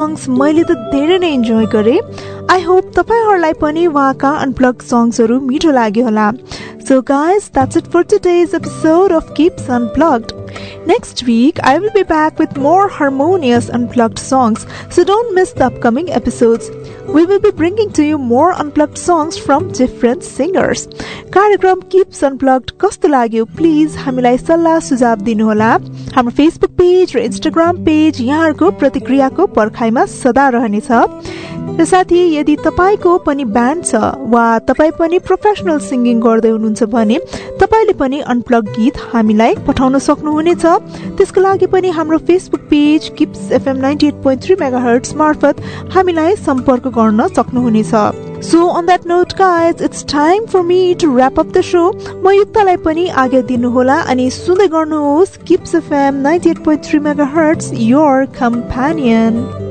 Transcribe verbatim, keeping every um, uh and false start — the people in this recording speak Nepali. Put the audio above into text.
मैले त धेरै नै इन्जोय गरे। आई होप तपाईहरुलाई पनि उहाँका अनप्लग्ड सङ्ग्सहरु मिठो लाग्यो होला। So guys, that's it for today's episode of Keeps Unplugged. Next week, I will be back with more harmonious unplugged songs, so don't miss the upcoming episodes. We will be bringing to you more unplugged songs from different singers. कार्यक्रम Keeps Unplugged कस्तो लाग्यो प्लिज हामीलाई सल्लाह सुझाव दिनुहोला। हाम्रो फेसबुक पेज र इन्स्टाग्राम पेज यहाँहरुको प्रतिक्रियाको पर्खाइमा सदा रहनेछ। र साथै यदि तपाईको पनि ब्यान्ड छ वा तपाई पनि प्रोफेसनल सिंगिङ गर्दै हुनुहुन्छ भने तपाईले पनि अनप्लग गीत हामीलाई पठाउन सक्नुहुनेछ। त्यसको लागि पनि हाम्रो Facebook page kips FM ninety at point three megahertz मार्फत हामीलाई सम्पर्क गर्न सक्नुहुनेछ। So on that note guys, it's time for me to wrap up the show. म युक्तलाई पनि आज्ञा दिनुहोला अनि सुन्दै गर्नुहोस् kips FM ninety at point three megahertz, your companion.